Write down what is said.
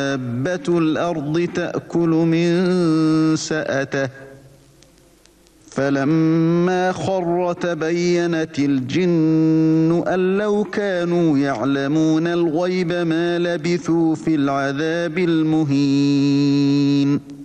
دابة الأرض تأكل من سأته فلما خر تبينت الجن أن لو كانوا يعلمون الغيب ما لبثوا في العذاب المهين.